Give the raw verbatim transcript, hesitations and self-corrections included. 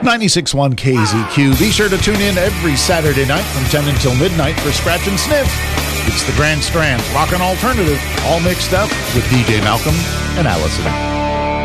ninety-six point one K Z Q. Be sure to tune in every Saturday night from ten until midnight for Scratch and Sniff. It's the Grand Strand Rock and Alternative, all mixed up with D J Malcolm and Allison.